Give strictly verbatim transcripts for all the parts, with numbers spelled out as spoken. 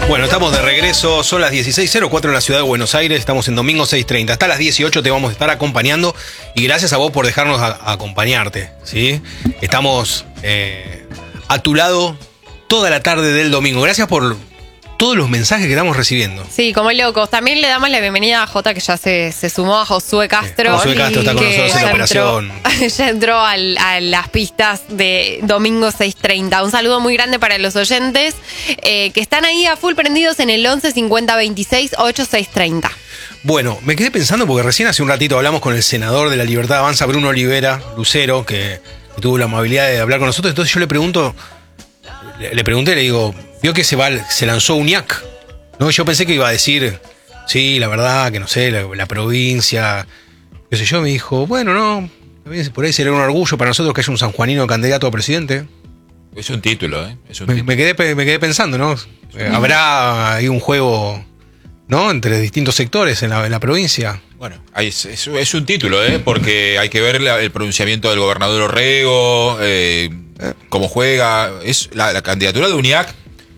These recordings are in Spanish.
Bueno, estamos de regreso, son las dieciséis cero cuatro en la ciudad de Buenos Aires, estamos en domingo seis treinta. Hasta las dieciocho te vamos a estar acompañando y gracias a vos por dejarnos a, a acompañarte, ¿sí? Estamos eh, a tu lado toda la tarde del domingo. Gracias por todos los mensajes que estamos recibiendo. Sí, como locos. También le damos la bienvenida a Jota, que ya se, se sumó, a Josué Castro. Sí, Josué Castro está con nosotros en la operación. Entró, ya entró al, a las pistas de domingo seis treinta. Un saludo muy grande para los oyentes eh, que están ahí a full prendidos en el once cincuenta veintiséis ochenta y seis treinta. Bueno, me quedé pensando porque recién hace un ratito hablamos con el senador de la Libertad Avanza, Bruno Olivera Lucero, que, que tuvo la amabilidad de hablar con nosotros. Entonces yo le pregunto, le, le pregunté, le digo, vio que se, va, se lanzó UNIAC, ¿no? Yo pensé que iba a decir, sí, la verdad, que no sé, la, la provincia, qué sé yo. Me dijo, bueno, no, por ahí sería un orgullo para nosotros que haya un sanjuanino candidato a presidente. Es un título, ¿eh? Es un me, título. Me, quedé, me quedé pensando, ¿no? Eh, ¿Habrá ahí un juego, ¿no?, entre distintos sectores en la, en la provincia? Bueno, es, es, es un título, ¿eh? Porque hay que ver la, el pronunciamiento del gobernador Orrego, eh, cómo juega. Es la, la candidatura de UNIAC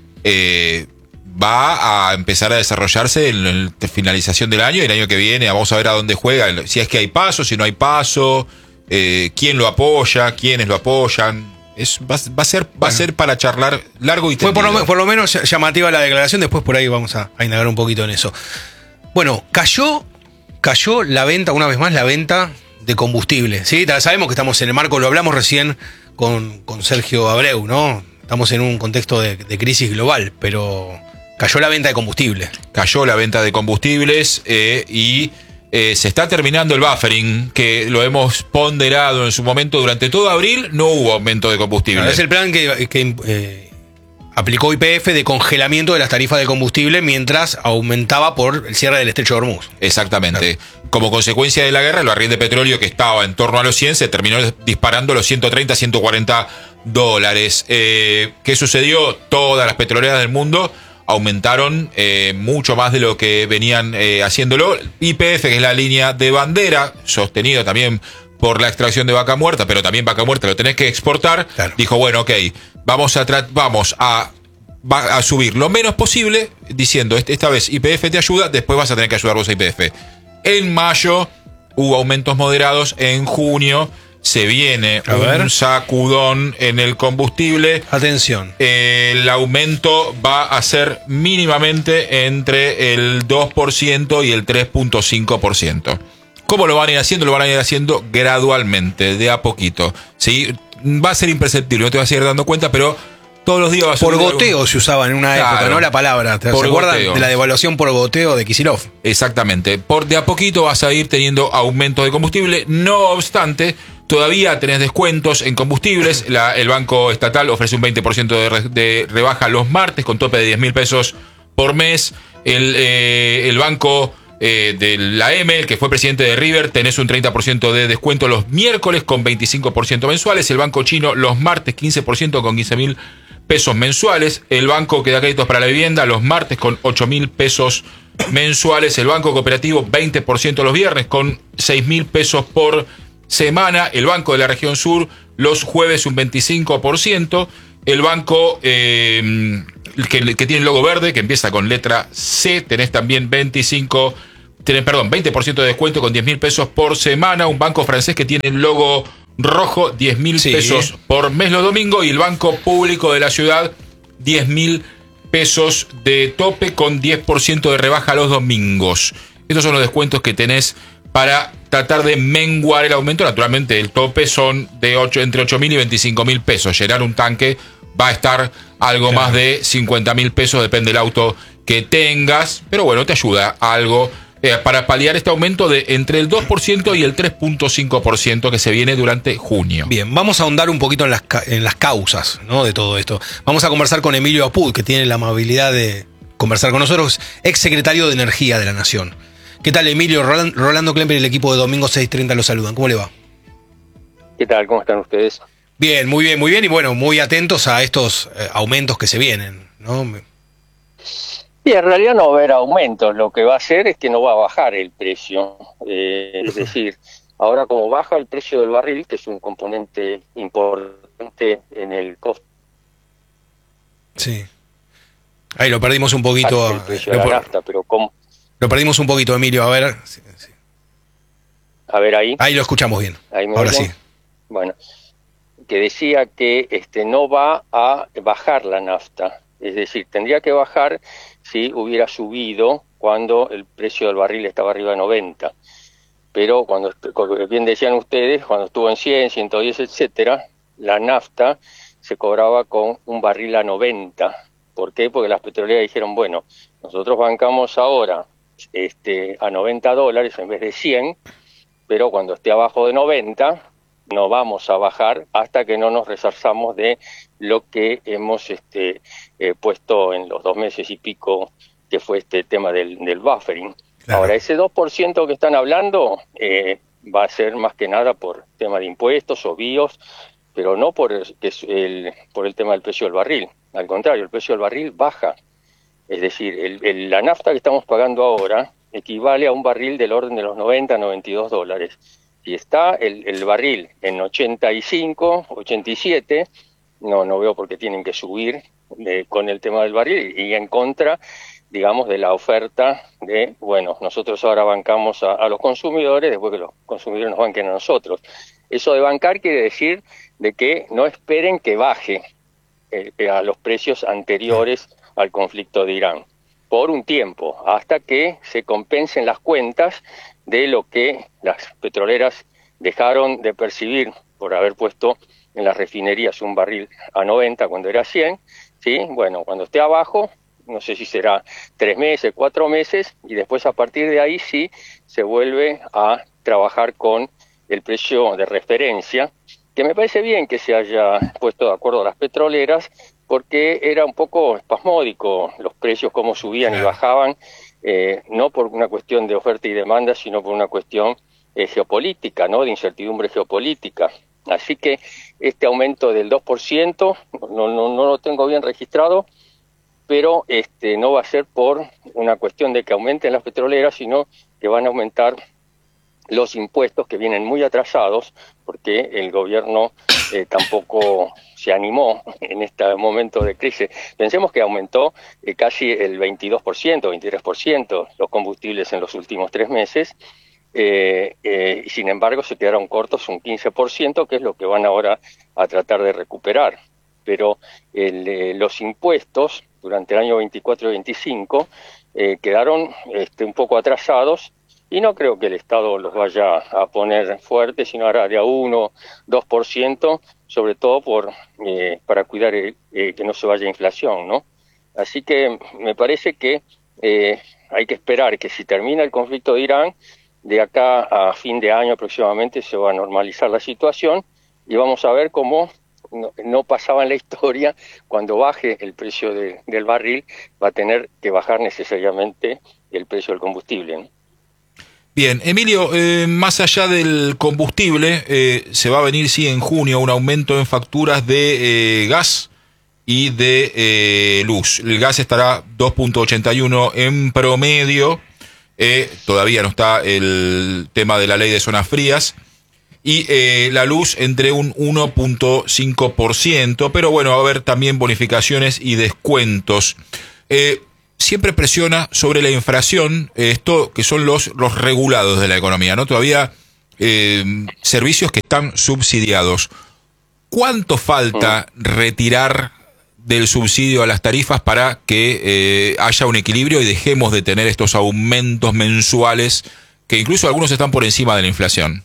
eh, va a empezar a desarrollarse en la finalización del año y el año que viene. Vamos a ver a dónde juega, si es que hay paso, si no hay paso, eh, quién lo apoya, quiénes lo apoyan. Es, va, va, a ser, va bueno. a ser para charlar largo y tendido. Fue por lo, por lo menos llamativa la declaración, después por ahí vamos a, a indagar un poquito en eso. Bueno, cayó, cayó la venta, una vez más, la venta de combustible. ¿Sí? Sabemos que estamos en el marco, lo hablamos recién con, con Sergio Abreu, ¿no? Estamos en un contexto de, de crisis global, pero cayó la venta de combustible. Cayó la venta de combustibles eh, y eh, se está terminando el buffering, que lo hemos ponderado en su momento. Durante todo abril no hubo aumento de combustible. Claro, es el plan que, que eh, aplicó Y P F de congelamiento de las tarifas de combustible mientras aumentaba por el cierre del estrecho de Hormuz. Exactamente. Claro. Como consecuencia de la guerra, el barril de petróleo que estaba en torno a los cien se terminó disparando a los ciento treinta, ciento cuarenta dólares. Eh, ¿Qué sucedió? Todas las petroleras del mundo aumentaron eh, mucho más de lo que venían eh, haciéndolo. Y P F, que es la línea de bandera, sostenido también por la extracción de vaca muerta, pero también vaca muerta lo tenés que exportar, claro. Dijo, bueno, ok, vamos a, vamos a, a subir lo menos posible, diciendo, esta vez Y P F te ayuda, después vas a tener que ayudar vos a Y P F. En mayo hubo aumentos moderados, en junio se viene a un ver. sacudón en el combustible. Atención. El aumento va a ser mínimamente entre el dos por ciento y el tres punto cinco por ciento. ¿Cómo lo van a ir haciendo? Lo van a ir haciendo gradualmente, de a poquito. ¿Sí? Va a ser imperceptible, no te vas a ir dando cuenta, pero todos los días va a ser. Por goteo algo. Se usaba en una claro, época, ¿no? La palabra. ¿Se acuerdan de la devaluación por goteo de Kicillof? Exactamente. Por de a poquito vas a ir teniendo aumentos de combustible. No obstante, todavía tenés descuentos en combustibles. La, el Banco Estatal ofrece un veinte por ciento de, re, de rebaja los martes con tope de diez mil pesos por mes. El, eh, el Banco eh, de la M, el que fue presidente de River, tenés un treinta por ciento de descuento los miércoles con veinticinco por ciento mensuales. El Banco Chino los martes quince por ciento con quince mil pesos mensuales. El Banco que da créditos para la vivienda los martes con ocho mil pesos mensuales. El Banco Cooperativo veinte por ciento los viernes con seis mil pesos por semana. El Banco de la Región Sur los jueves un veinticinco por ciento. El banco eh, que, que tiene el logo verde, que empieza con letra C, tenés también veinticinco, tenés, perdón, veinte por ciento de descuento con diez mil pesos por semana. Un banco francés que tiene el logo rojo, diez mil sí. pesos por mes los domingos. Y el Banco Público de la Ciudad, diez mil pesos de tope con diez por ciento de rebaja los domingos. Estos son los descuentos que tenés para tratar de menguar el aumento. Naturalmente el tope son de ocho, entre ocho mil y veinticinco mil pesos. Llenar un tanque va a estar algo claro. más de cincuenta mil pesos, depende del auto que tengas. Pero bueno, te ayuda algo eh, para paliar este aumento de entre el dos por ciento y el tres punto cinco por ciento que se viene durante junio. Bien, vamos a ahondar un poquito en las, en las causas, ¿no?, de todo esto. Vamos a conversar con Emilio Apud, que tiene la amabilidad de conversar con nosotros, ex secretario de Energía de la Nación. ¿Qué tal, Emilio? Roland, Rolando Klemper y el equipo de Domingo seis treinta los saludan. ¿Cómo le va? ¿Qué tal? ¿Cómo están ustedes? Bien, muy bien, muy bien. Y bueno, muy atentos a estos eh, aumentos que se vienen, ¿no? Sí, en realidad no va a haber aumentos. Lo que va a hacer es que no va a bajar el precio. Eh, es decir, ahora como baja el precio del barril, que es un componente importante en el costo. Sí. Ahí lo perdimos un poquito. El precio lo, de la nafta, pero ¿cómo? Lo perdimos un poquito, Emilio, a ver. Sí, sí. A ver ahí. Ahí lo escuchamos bien. Ahí me Ahora oyen. sí. Bueno, que decía que este no va a bajar la nafta. Es decir, tendría que bajar si hubiera subido cuando el precio del barril estaba arriba de noventa. Pero cuando, como bien decían ustedes, cuando estuvo en cien, ciento diez, etcétera, la nafta se cobraba con un barril a noventa. ¿Por qué? Porque las petroleras dijeron, bueno, nosotros bancamos ahora este, a noventa dólares en vez de cien, pero cuando esté abajo de noventa no vamos a bajar hasta que no nos resarzamos de lo que hemos este, eh, puesto en los dos meses y pico, que fue este tema del, del buffering. Claro. Ahora, ese dos por ciento que están hablando eh, va a ser más que nada por tema de impuestos o bios, pero no por el, el, por el tema del precio del barril. Al contrario, el precio del barril baja. Es decir, el, el, la nafta que estamos pagando ahora equivale a un barril del orden de los noventa, noventa y dos dólares. Si está el, el barril en ochenta y cinco, ochenta y siete, no, no veo por qué tienen que subir eh, con el tema del barril y en contra, digamos, de la oferta de, bueno, nosotros ahora bancamos a, a los consumidores, después que los consumidores nos banquen a nosotros. Eso de bancar quiere decir de que no esperen que baje eh, a los precios anteriores al conflicto de Irán, por un tiempo, hasta que se compensen las cuentas de lo que las petroleras dejaron de percibir por haber puesto en las refinerías un barril a noventa cuando era cien, ¿sí? Bueno, cuando esté abajo, no sé si será tres meses, cuatro meses, y después a partir de ahí sí se vuelve a trabajar con el precio de referencia, que me parece bien que se haya puesto de acuerdo a las petroleras, porque era un poco espasmódico los precios, cómo subían y bajaban, eh, no por una cuestión de oferta y demanda, sino por una cuestión eh, geopolítica, ¿no? De incertidumbre geopolítica. Así que este aumento del dos por ciento no, no, no lo tengo bien registrado, pero este no va a ser por una cuestión de que aumenten las petroleras, sino que van a aumentar los impuestos que vienen muy atrasados, porque el gobierno eh, tampoco se animó en este momento de crisis. Pensemos que aumentó eh, casi el veintidós por ciento, veintitrés por ciento los combustibles en los últimos tres meses, eh, eh, y sin embargo se quedaron cortos un quince por ciento, que es lo que van ahora a tratar de recuperar. Pero el, eh, los impuestos durante el año veinticuatro y veinticinco eh, quedaron este, un poco atrasados, y no creo que el Estado los vaya a poner fuertes, sino hará de a uno, dos por ciento, sobre todo por eh, para cuidar eh, que no se vaya inflación, ¿no? Así que me parece que eh, hay que esperar que si termina el conflicto de Irán, de acá a fin de año aproximadamente se va a normalizar la situación y vamos a ver cómo no, no pasaba en la historia, cuando baje el precio de, del barril va a tener que bajar necesariamente el precio del combustible, ¿no? Bien, Emilio, eh, más allá del combustible, eh, se va a venir, sí, en junio un aumento en facturas de eh, gas y de eh, luz. El gas estará dos punto ochenta y uno en promedio, eh, todavía no está el tema de la ley de zonas frías, y eh, la luz entre un uno punto cinco por ciento, pero bueno, va a haber también bonificaciones y descuentos. Eh, Siempre presiona sobre la inflación esto que son los, los regulados de la economía, ¿no? Todavía eh, servicios que están subsidiados. ¿Cuánto falta retirar del subsidio a las tarifas para que eh, haya un equilibrio y dejemos de tener estos aumentos mensuales que incluso algunos están por encima de la inflación?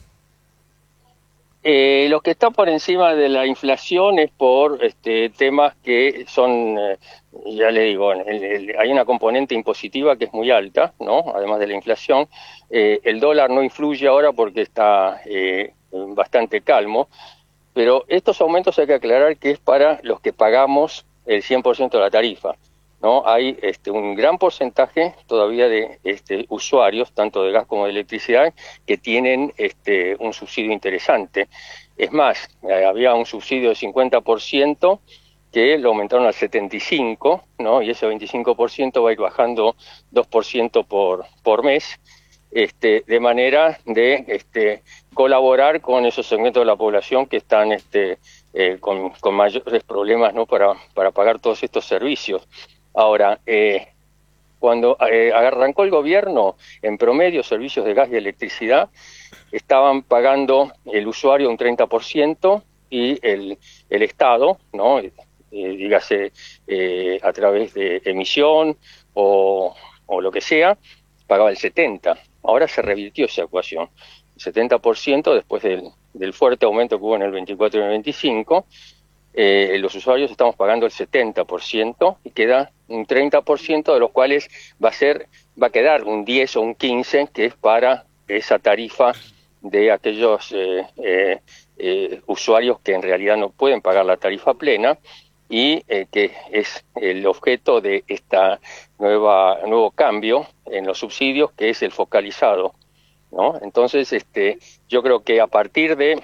Eh, lo que está por encima de la inflación es por este, temas que son, eh, ya le digo, el, el, hay una componente impositiva que es muy alta, ¿no? Además de la inflación. Eh, el dólar no influye ahora porque está eh, bastante calmo, pero estos aumentos hay que aclarar que es para los que pagamos el cien por ciento de la tarifa, ¿no? Hay este, un gran porcentaje todavía de este, usuarios, tanto de gas como de electricidad, que tienen este, un subsidio interesante. Es más, eh, había un subsidio de cincuenta por ciento que lo aumentaron al setenta y cinco por ciento, ¿no? Y ese veinticinco por ciento va a ir bajando dos por ciento por, por mes, este, de manera de este, colaborar con esos segmentos de la población que están este, eh, con, con mayores problemas, ¿no? para, para pagar todos estos servicios. Ahora, eh, cuando eh, arrancó el gobierno, en promedio, servicios de gas y electricidad estaban pagando el usuario un treinta por ciento y el, el Estado, ¿no? Eh, dígase eh, a través de emisión o, o lo que sea, pagaba el setenta por ciento. Ahora se revirtió esa ecuación. El setenta por ciento después del, del fuerte aumento que hubo en el veinticuatro y en el veinticinco, eh, los usuarios estamos pagando el setenta por ciento y queda un treinta por ciento, de los cuales va a ser, va a quedar un diez o un quince por ciento que es para esa tarifa de aquellos eh, eh, eh, usuarios que en realidad no pueden pagar la tarifa plena y eh, que es el objeto de esta nueva nuevo cambio en los subsidios, que es el focalizado, ¿no? Entonces, este, yo creo que a partir de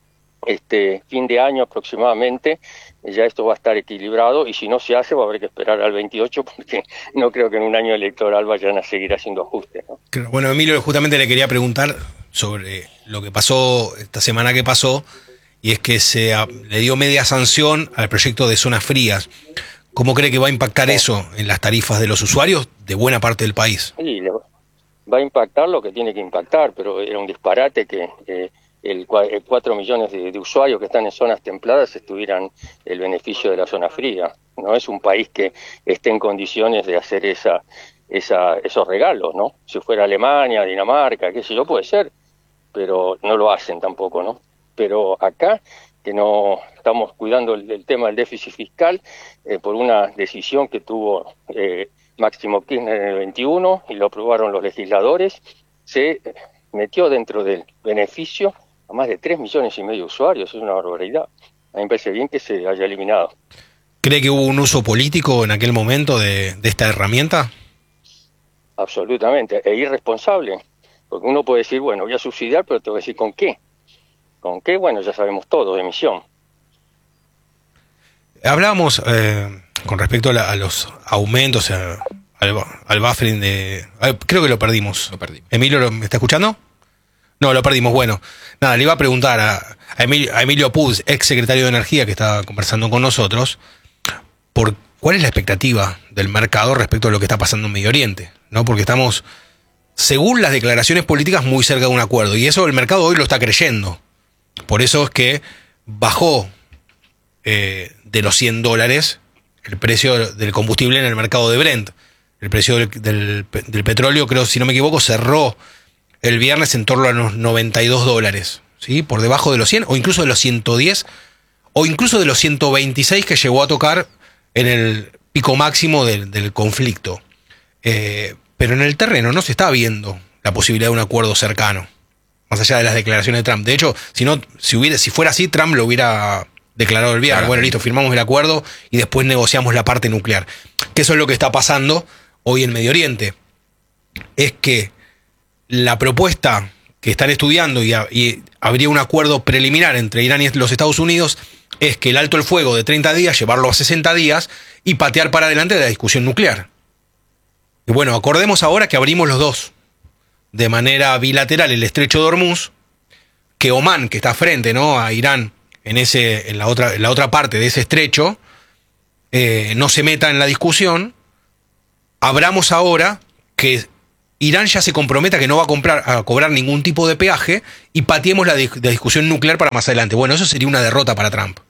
este fin de año aproximadamente ya esto va a estar equilibrado, y si no se hace va a haber que esperar al veintiocho, porque no creo que en un año electoral vayan a seguir haciendo ajustes, ¿no? Bueno, Emilio, justamente le quería preguntar sobre lo que pasó esta semana que pasó, y es que se a, le dio media sanción al proyecto de zonas frías. ¿Cómo cree que va a impactar eso en las tarifas de los usuarios de buena parte del país? Sí, le va a impactar lo que tiene que impactar, pero era un disparate que eh, el, el cuatro millones de, de usuarios que están en zonas templadas tuvieran el beneficio de la zona fría. No es un país que esté en condiciones de hacer esa, esa, esos regalos, ¿no? Si fuera Alemania, Dinamarca, qué sé yo, puede ser, pero no lo hacen tampoco, ¿no? Pero acá, que no estamos cuidando el, el tema del déficit fiscal eh, por una decisión que tuvo eh, Máximo Kirchner en el veintiuno y lo aprobaron los legisladores, se metió dentro del beneficio a más de tres millones y medio de usuarios. Es una barbaridad. A mí me parece bien que se haya eliminado. ¿Cree que hubo un uso político en aquel momento de, de esta herramienta? Absolutamente, e irresponsable, porque uno puede decir, bueno, voy a subsidiar, pero te voy a decir con qué. ¿Con qué? Bueno, ya sabemos todo, de emisión. Hablábamos eh, con respecto a, la, a los aumentos, a, al, al buffering de... A, creo que lo perdimos. Lo perdimos. ¿Emilio lo, me está escuchando? No, lo perdimos. Bueno, nada, le iba a preguntar a, a, Emilio, a Emilio Puig, ex secretario de Energía, que estaba conversando con nosotros, por cuál es la expectativa del mercado respecto a lo que está pasando en Medio Oriente, ¿no? Porque estamos, según las declaraciones políticas, muy cerca de un acuerdo, y eso el mercado hoy lo está creyendo. Por eso es que bajó eh, de los cien dólares el precio del combustible en el mercado de Brent. El precio del, del, del petróleo, creo, si no me equivoco, cerró el viernes en torno a los noventa y dos dólares, ¿sí? Por debajo de los cien, o incluso de los ciento diez, o incluso de los ciento veintiséis que llegó a tocar en el pico máximo del, del conflicto. Eh, pero en el terreno no se está viendo la posibilidad de un acuerdo cercano, más allá de las declaraciones de Trump. De hecho, si no, si hubiera, si fuera así, Trump lo hubiera declarado el viernes. Claro. Bueno, listo, firmamos el acuerdo y después negociamos la parte nuclear. Que eso es lo que está pasando hoy en Medio Oriente. Es que la propuesta que están estudiando y, a, y habría un acuerdo preliminar entre Irán y los Estados Unidos es que el alto el fuego de treinta días, llevarlo a sesenta días y patear para adelante de la discusión nuclear. Y bueno, acordemos ahora que abrimos los dos de manera bilateral el estrecho de Hormuz, que Omán, que está frente, ¿no?, a Irán en ese en la otra en la otra parte de ese estrecho, eh, no se meta en la discusión. Abramos ahora que Irán ya se comprometa que no va a, comprar, a cobrar ningún tipo de peaje y pateemos la, de, la discusión nuclear para más adelante. Bueno, eso sería una derrota para Trump.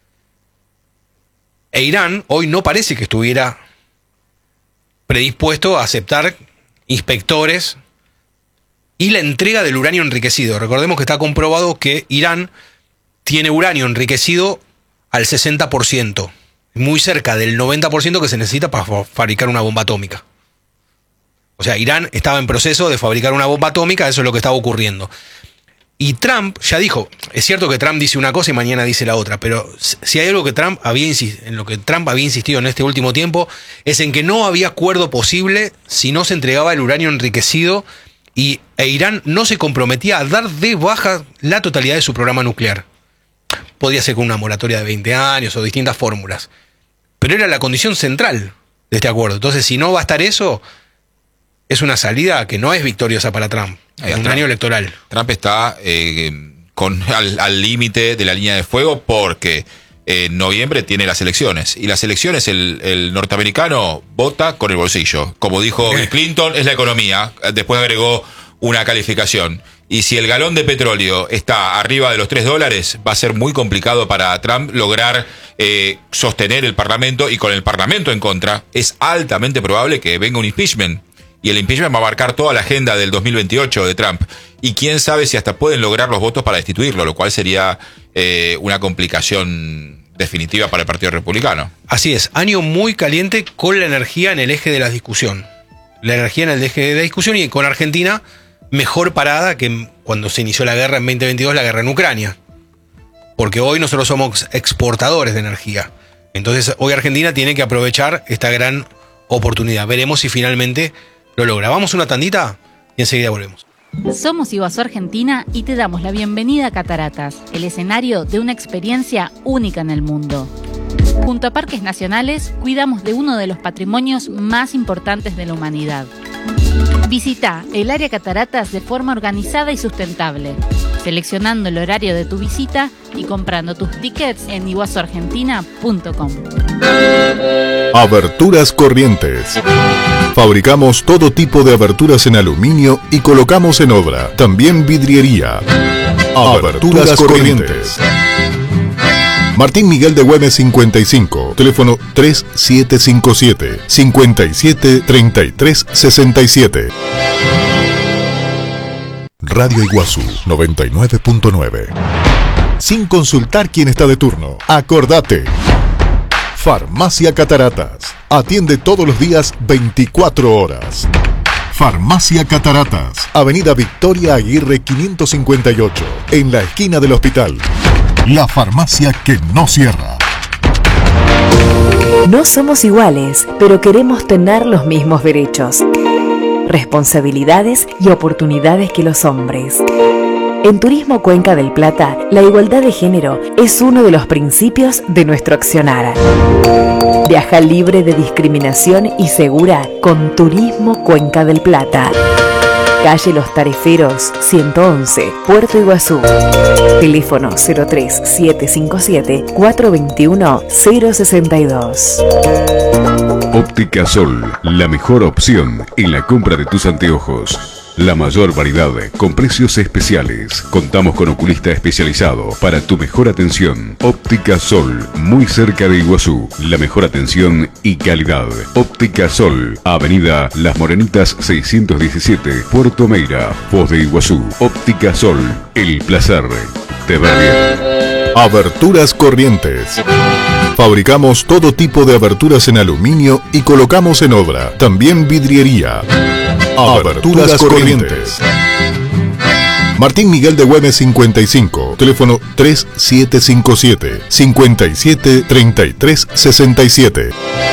E Irán hoy no parece que estuviera predispuesto a aceptar inspectores y la entrega del uranio enriquecido. Recordemos que está comprobado que Irán tiene uranio enriquecido al sesenta por ciento, muy cerca del noventa por ciento que se necesita para fabricar una bomba atómica. O sea, Irán estaba en proceso de fabricar una bomba atómica, eso es lo que estaba ocurriendo. Y Trump ya dijo, es cierto que Trump dice una cosa y mañana dice la otra, pero si hay algo que Trump había insistido, en lo que Trump había insistido en este último tiempo, es en que no había acuerdo posible si no se entregaba el uranio enriquecido y e Irán no se comprometía a dar de baja la totalidad de su programa nuclear. Podría ser con una moratoria de veinte años o distintas fórmulas, pero era la condición central de este acuerdo. Entonces, si no va a estar eso, es una salida que no es victoriosa para Trump en un año electoral. Trump está eh, con al límite de la línea de fuego porque en noviembre tiene las elecciones. Y las elecciones, el, el norteamericano vota con el bolsillo. Como dijo Bill Clinton, es la economía. Después agregó una calificación. Y si el galón de petróleo está arriba de los tres dólares, va a ser muy complicado para Trump lograr eh, sostener el Parlamento. Y con el Parlamento en contra, es altamente probable que venga un impeachment. Y el impeachment va a marcar toda la agenda del dos mil veintiocho de Trump. Y quién sabe si hasta pueden lograr los votos para destituirlo, lo cual sería eh, una complicación definitiva para el Partido Republicano. Así es, año muy caliente con la energía en el eje de la discusión. La energía en el eje de la discusión, y con Argentina mejor parada que cuando se inició la guerra en veinte veintidós, la guerra en Ucrania. Porque hoy nosotros somos exportadores de energía. Entonces hoy Argentina tiene que aprovechar esta gran oportunidad. Veremos si finalmente lo logra. Vamos una tandita y enseguida volvemos. Somos Iguazú Argentina y te damos la bienvenida a Cataratas, el escenario de una experiencia única en el mundo. Junto a Parques Nacionales, cuidamos de uno de los patrimonios más importantes de la humanidad. Visita el área Cataratas de forma organizada y sustentable, seleccionando el horario de tu visita y comprando tus tickets en iguazú argentina punto com. Aberturas Corrientes. Fabricamos todo tipo de aberturas en aluminio y colocamos en obra. También vidriería. Aberturas Corrientes. Martín Miguel de Güemes cincuenta y cinco, teléfono tres siete cinco siete, cinco siete tres tres seis siete. Radio Iguazú noventa y nueve punto nueve. Sin consultar quién está de turno, acordate. Farmacia Cataratas. Atiende todos los días veinticuatro horas. Farmacia Cataratas. Avenida Victoria Aguirre quinientos cincuenta y ocho, en la esquina del hospital. La farmacia que no cierra. No somos iguales, pero queremos tener los mismos derechos, responsabilidades y oportunidades que los hombres. En Turismo Cuenca del Plata, la igualdad de género es uno de los principios de nuestro accionar. Viaja libre de discriminación y segura con Turismo Cuenca del Plata. Calle Los Tariferos, ciento once, Puerto Iguazú. Teléfono cero tres siete cinco siete, cuatro dos uno, cero seis dos. Óptica Sol, la mejor opción en la compra de tus anteojos. La mayor variedad con precios especiales. Contamos con oculista especializado para tu mejor atención. Óptica Sol, muy cerca de Iguazú. La mejor atención y calidad. Óptica Sol, Avenida Las Morenitas seiscientos diecisiete, Puerto Meira, Foz de Iguazú. Óptica Sol, el placer de ver bien. Aberturas Corrientes. Fabricamos todo tipo de aberturas en aluminio y colocamos en obra. También vidriería. Aberturas Corrientes. Martín Miguel de Güemes cincuenta y cinco, teléfono tres siete cinco siete, cinco siete tres tres seis siete.